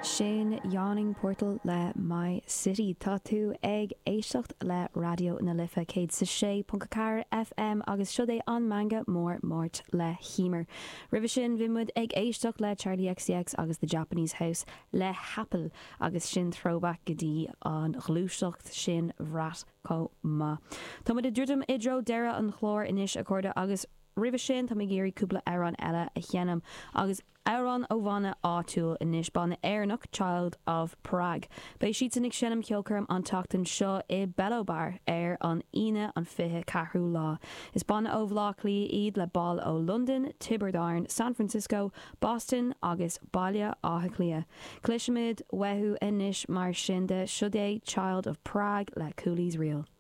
Sin Yawning Portal le My City tá tú ag éisteacht le radio na lifa céad sa 6.4 FM agus siod é an manga mór mórt le hímar. Ribh sin bhimid ag éisteacht le Charlie XCX agus The Japanese House le Happle agus sin throwback gotí an glúiseacht sin bhrat có ma. Tá mud a dúirtim idro deire an chlór inis a chuirde agus ribh sin tá géirí cúpla arán eile a cheanam agus Arán ó bhana áitiúil inis banna Éireannach Child of Prague. Bei siad san ag sinnam ceolcurm an tachtain seo I Bellobar ar an ine an fithe cathrú lá. Is banna ó bhlachlí iad le ball ó London, Tiberdarn, San Francisco, Boston agus Baile átha clia. Cliisiimiid weithú inis mar sin de siod é Child of Prague le Cooley's Real.